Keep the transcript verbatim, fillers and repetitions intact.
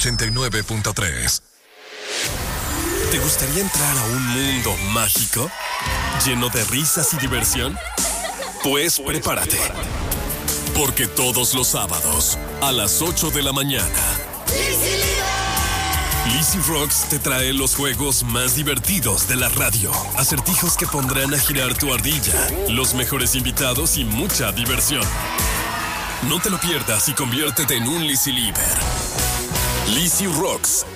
ochenta y nueve punto tres. ¿Te gustaría entrar a un mundo mágico? ¿Lleno de risas y diversión? Pues prepárate. Porque todos los sábados, a las ocho de la mañana, Lizzy Rocks te trae los juegos más divertidos de la radio. Acertijos que pondrán a girar tu ardilla, los mejores invitados y mucha diversión. No te lo pierdas y conviértete en un Lizzy Liver. Lizzy Rocks.